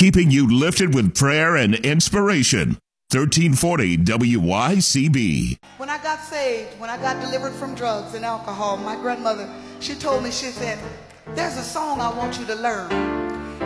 keeping you lifted with prayer and inspiration. 1340 WYCB. When I got saved, when I got delivered from drugs and alcohol, my grandmother, she told me, she said, there's a song I want you to learn.